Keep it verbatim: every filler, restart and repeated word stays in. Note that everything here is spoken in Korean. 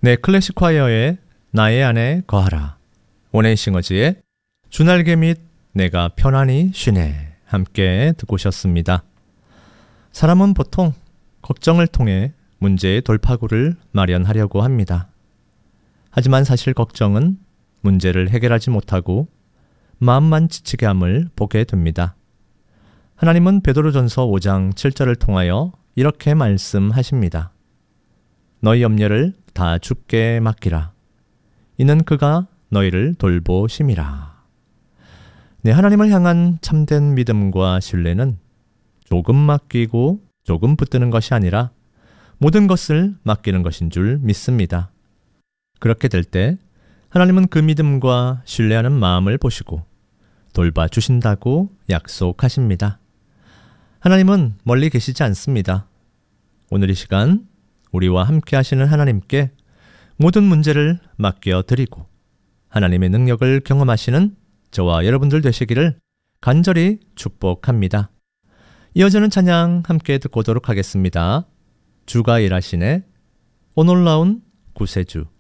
네, 클래식 콰이어의 나의 안에 거하라, 원앤싱어즈의 주날개 및 내가 편안히 쉬네 함께 듣고 오셨습니다. 사람은 보통 걱정을 통해 문제의 돌파구를 마련하려고 합니다. 하지만 사실 걱정은 문제를 해결하지 못하고 마음만 지치게 함을 보게 됩니다. 하나님은 베드로전서 오 장 칠 절을 통하여 이렇게 말씀하십니다. 너희 염려를 다 주께 맡기라. 이는 그가 너희를 돌보심이라. 네, 하나님을 향한 참된 믿음과 신뢰는 조금 맡기고 조금 붙드는 것이 아니라 모든 것을 맡기는 것인 줄 믿습니다. 그렇게 될 때 하나님은 그 믿음과 신뢰하는 마음을 보시고 돌봐주신다고 약속하십니다. 하나님은 멀리 계시지 않습니다. 오늘 이 시간 우리와 함께 하시는 하나님께 모든 문제를 맡겨드리고 하나님의 능력을 경험하시는 저와 여러분들 되시기를 간절히 축복합니다. 이어지는 찬양 함께 듣고 오도록 하겠습니다. 주가 일하시네, 오놀라운 구세주.